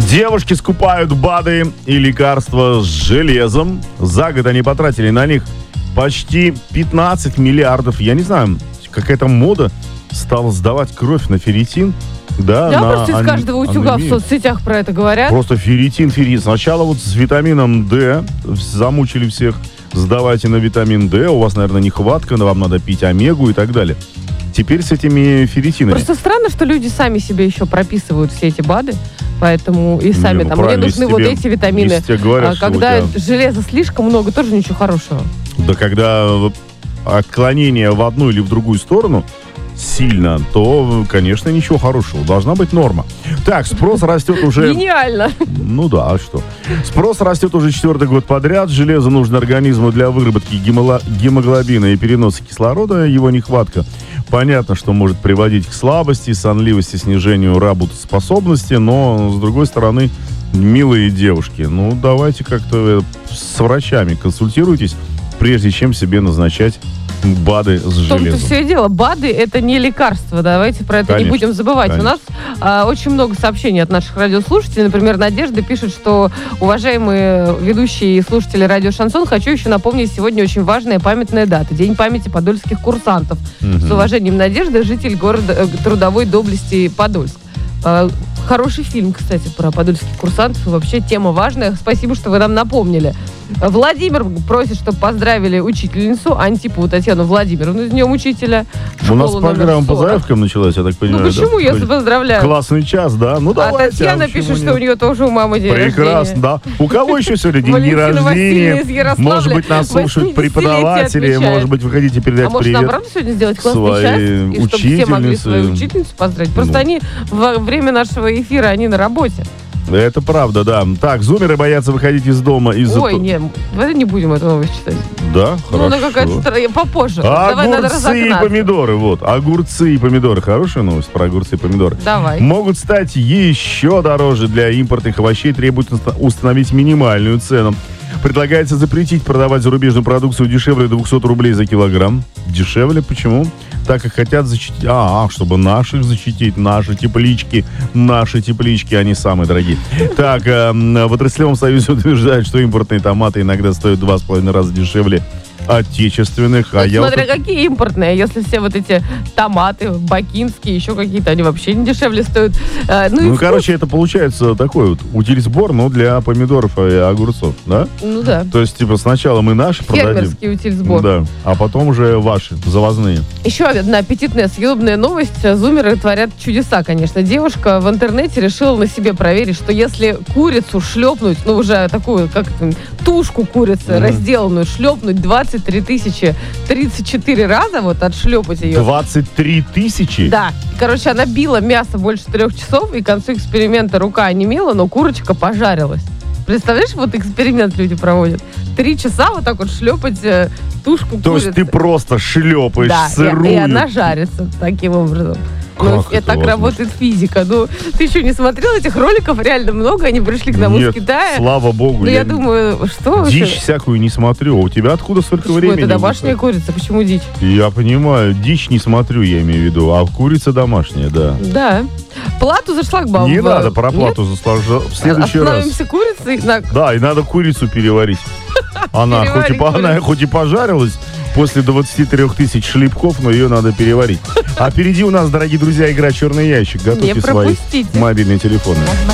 Девушки скупают БАДы и лекарства с железом. За год они потратили на них почти 15 миллиардов. Я не знаю, какая-то мода стала сдавать кровь на ферритин. Да, просто из каждого утюга в соцсетях про это говорят. Просто ферритин. Сначала вот с витамином D замучили всех. Сдавайте на витамин D, у вас, наверное, нехватка, вам надо пить омегу и так далее. Теперь с этими ферритинами. Просто странно, что люди сами себе еще прописывают все эти БАДы, поэтому и сами мне нужны вот эти витамины. Говорят, когда железа слишком много, тоже ничего хорошего. Да когда отклонение в одну или в другую сторону сильно, то, конечно, ничего хорошего. Должна быть норма. Так, спрос растет уже... Гениально. Ну да, а что? Спрос растет уже 4-й год подряд. Железо нужно организму для выработки гемоглобина и переноса кислорода. Его нехватка, понятно, что может приводить к слабости, сонливости, снижению работоспособности, но, с другой стороны, милые девушки, давайте как-то с врачами консультируйтесь, прежде чем себе назначать БАДы с железом. В том-то все и дело. БАДы — это не лекарство. Давайте про это не будем забывать. Конечно. У нас очень много сообщений от наших радиослушателей. Например, Надежда пишет, что, уважаемые ведущие и слушатели радио «Шансон», хочу еще напомнить, сегодня очень важная памятная дата. День памяти подольских курсантов. С уважением, Надежда, житель города трудовой доблести Подольск. Хороший фильм, кстати, про подольских курсантов. И вообще тема важная. Спасибо, что вы нам напомнили. Владимир просит, чтобы поздравили учительницу Антипову Татьяну Владимировну с Днем Учителя. У нас программа по заявкам началась, я так понимаю. Почему, я поздравляю? Классный час, да? Давайте. Татьяна пишет, что у нее тоже у мамы день рождения. Прекрасно, да. У кого еще сегодня день рождения? Может быть, нас слушают преподаватели, может быть, вы хотите передать привет. А может, наоборот, сегодня сделать классный час? И чтобы все могли свою учительницу поздравить. Просто они во время нашего эфира, они на работе. Это правда, да. Так, зумеры боятся выходить из дома из-за... Ой, нет, давай не будем эту новость читать. Да? Хорошо. Ну, какая-то попозже. Давай, надо разогнаться. Огурцы и помидоры, огурцы и помидоры. Хорошая новость про огурцы и помидоры. Давай. Могут стать еще дороже. Для импортных овощей требуется установить минимальную цену. Предлагается запретить продавать зарубежную продукцию дешевле 200 рублей за килограмм. Дешевле? Почему? Так как хотят защитить... чтобы наших защитить, наши теплички, они самые дорогие. Так, в отраслевом союзе утверждают, что импортные томаты иногда стоят 2,5 раза дешевле отечественных. Смотря какие импортные. Если все вот эти томаты, бакинские, еще какие-то, они вообще не дешевле стоят. Короче, это получается такой вот утильсбор, но для помидоров и огурцов, да? Ну да. То есть, сначала мы наши продадим. Фермерский утильсбор. Да, а потом уже ваши, завозные. Еще одна аппетитная, съедобная новость. Зумеры творят чудеса, конечно. Девушка в интернете решила на себе проверить, что если курицу шлепнуть, уже такую, тушку курицы разделанную, шлепнуть 23 тысячи 34 раза, отшлепать ее. 23 тысячи? Да. Короче, она била мясо больше 3 часов, и к концу эксперимента рука онемела, но курочка пожарилась. Представляешь, эксперимент люди проводят. 3 часа шлепать тушку курицы. То есть ты просто шлепаешь сырую. И она жарится таким образом. Это так работает физика. Ты еще не смотрел этих роликов? Реально много. Они пришли к нам из Китая. Слава богу. Я думаю, что... Дичь всякую не смотрю. У тебя откуда столько времени? Это домашняя курица. Почему дичь? Я понимаю. Дичь не смотрю, я имею в виду. А курица домашняя, да. Да. Плату за шлагбаум. Не надо про плату за шлагбаум. В следующий раз. Остановимся курицей. Да, и надо курицу переварить. Она хоть и пожарилась после 23 тысяч шлепков, но ее надо переварить. А впереди у нас, дорогие друзья, игра «Черный ящик». Готовьте свои мобильные телефоны.